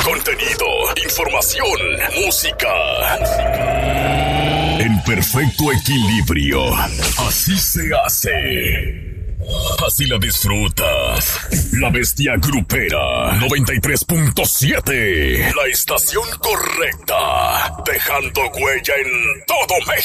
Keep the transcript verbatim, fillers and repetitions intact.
contenido, información, música. En perfecto equilibrio. Así se hace. Así la disfrutas. La Bestia Grupera noventa y tres punto siete. La estación correcta. Dejando huella en todo México.